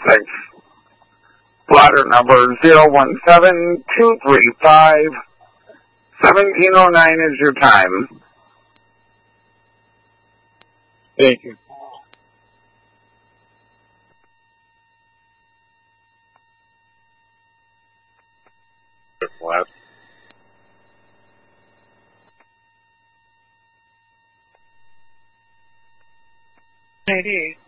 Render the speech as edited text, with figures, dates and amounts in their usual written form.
Thanks. Blotter number 017235. 1709 is your time. Thank you. Last. Maybe.